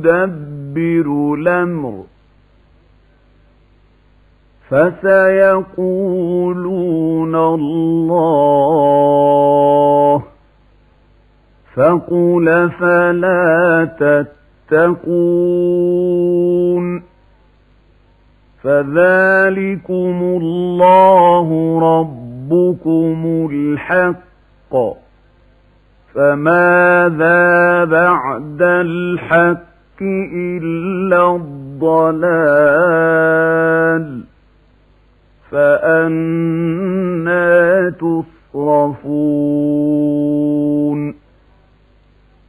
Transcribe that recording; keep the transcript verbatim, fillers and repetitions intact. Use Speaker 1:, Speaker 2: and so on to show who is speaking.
Speaker 1: يدبر الأمر فسيقولون الله فقل فلا تتقون فذلكم الله ربكم الحق فماذا بعد الحق إلا الضلال فأنى تصرفون